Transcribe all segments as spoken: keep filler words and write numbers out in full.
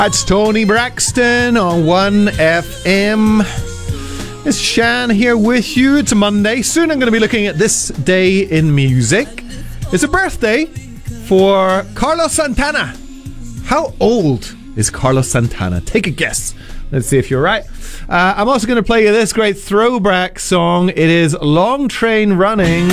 That's Tony Braxton on one F M. It's Shan here with you. It's a Monday. Soon I'm going to be looking at this day in music. It's a birthday for Carlos Santana. How old is Carlos Santana? Take a guess. Let's see if you're right. Uh, I'm also going to play you this great throwback song. It is Long Train Running.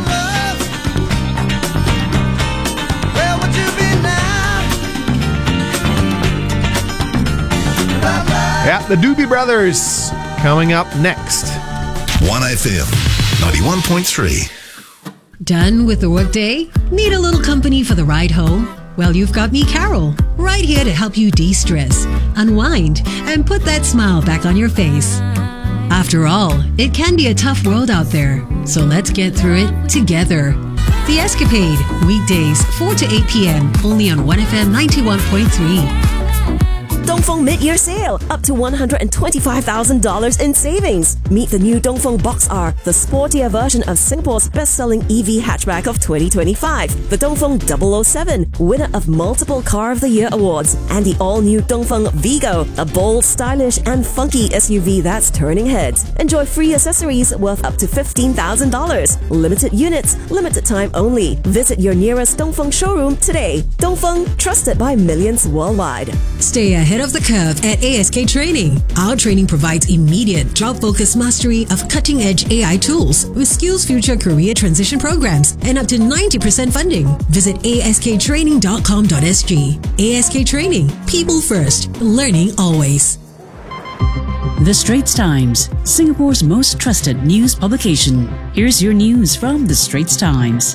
Yeah, the Doobie Brothers coming up next. one F M ninety-one point three. Done with the workday? Need a little company for the ride home? Well, you've got me, Carol, right here to help you de-stress, unwind, and put that smile back on your face. After all, it can be a tough world out there, so let's get through it together. The Escapade, weekdays four to eight p.m. only on one F M ninety-one point three. Dongfeng mid-year sale, up to one hundred twenty-five thousand dollars in savings. Meet the new Dongfeng Box R, the sportier version of Singapore's best-selling E V hatchback of twenty twenty-five. The Dongfeng double oh seven, winner of multiple Car of the Year awards. And the all-new Dongfeng Vigo, a bold, stylish and funky S U V that's turning heads. Enjoy free accessories worth up to fifteen thousand dollars. Limited units, limited time only. Visit your nearest Dongfeng showroom today. Dongfeng, trusted by millions worldwide. Stay ahead of the curve at A S K Training. Our training provides immediate job-focused mastery of cutting-edge A I tools with Skills Future career transition programs and up to ninety percent funding. Visit A S K training dot com dot S G. A S K Training. People first. Learning always. The Straits Times, Singapore's most trusted news publication. Here's your news from The Straits Times.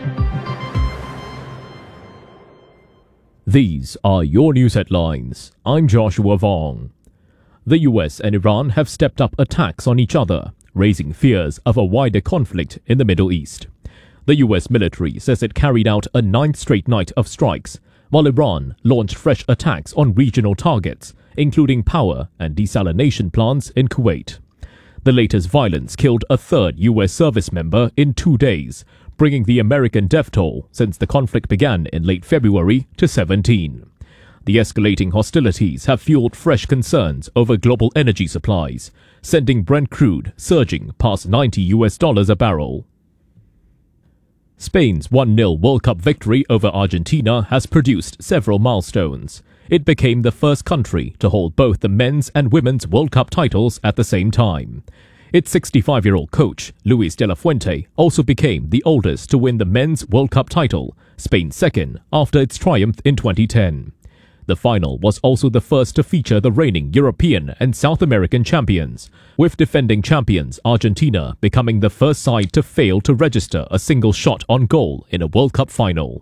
These are your news headlines. I'm Joshua Vong. The U S and Iran have stepped up attacks on each other, raising fears of a wider conflict in the Middle East. The U S military says it carried out a ninth straight night of strikes, while Iran launched fresh attacks on regional targets, including power and desalination plants in Kuwait. The latest violence killed a third U S service member in two days, bringing the American death toll since the conflict began in late February to seventeen. The escalating hostilities have fueled fresh concerns over global energy supplies, sending Brent crude surging past ninety U S dollars a barrel. Spain's one nil World Cup victory over Argentina has produced several milestones. It became the first country to hold both the men's and women's World Cup titles at the same time. Its sixty-five-year-old coach, Luis de la Fuente, also became the oldest to win the men's World Cup title, Spain's second, after its triumph in twenty ten. The final was also the first to feature the reigning European and South American champions, with defending champions Argentina becoming the first side to fail to register a single shot on goal in a World Cup final.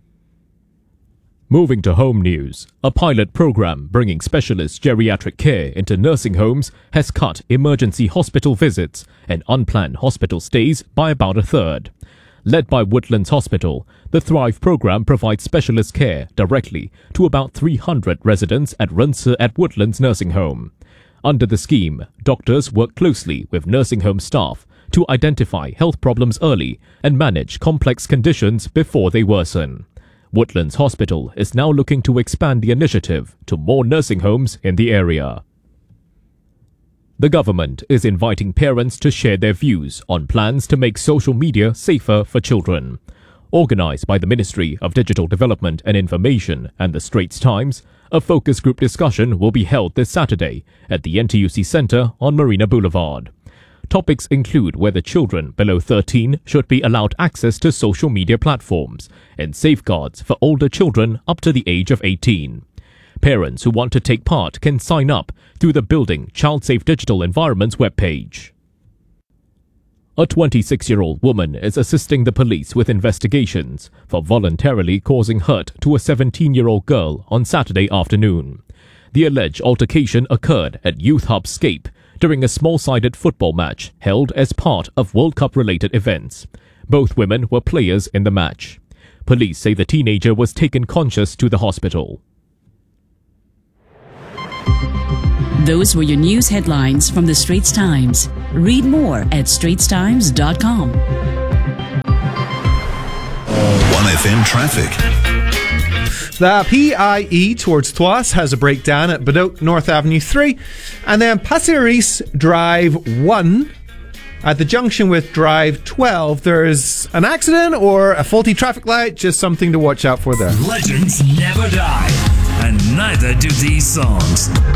Moving to home news, a pilot program bringing specialist geriatric care into nursing homes has cut emergency hospital visits and unplanned hospital stays by about a third. Led by Woodlands Hospital, the Thrive program provides specialist care directly to about three hundred residents at Rensi at Woodlands Nursing Home. Under the scheme, doctors work closely with nursing home staff to identify health problems early and manage complex conditions before they worsen. Woodlands Hospital is now looking to expand the initiative to more nursing homes in the area. The government is inviting parents to share their views on plans to make social media safer for children. Organised by the Ministry of Digital Development and Information and the Straits Times, a focus group discussion will be held this Saturday at the N T U C Centre on Marina Boulevard. Topics include whether children below thirteen should be allowed access to social media platforms and safeguards for older children up to the age of eighteen. Parents who want to take part can sign up through the Building Child Safe Digital Environments webpage. A twenty-six-year-old woman is assisting the police with investigations for voluntarily causing hurt to a seventeen-year-old girl on Saturday afternoon. The alleged altercation occurred at Youth Hub Scape during a small-sided football match held as part of World Cup-related events. Both women were players in the match. Police say the teenager was taken conscious to the hospital. Those were your news headlines from The Straits Times. Read more at straits times dot com. one F M traffic. The P I E towards Thouars has a breakdown at Bedok North Avenue three. And then Pasir Ris Drive one. At the junction with Drive twelve, there's an accident or a faulty traffic light. Just something to watch out for there. Legends never die, and neither do these songs.